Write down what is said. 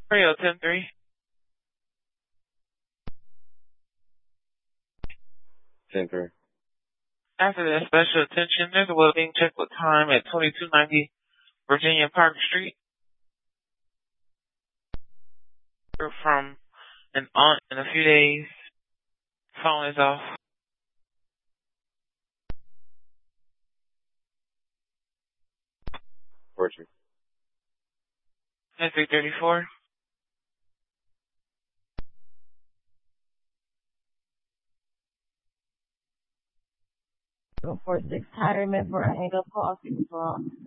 Rio 10-3. After that special attention, there's a well-being check with time at 2290 Virginia Park Street. From an aunt in a few days. Phone is off. Portrait. At 334. 46 Tylerman for a hang-up call.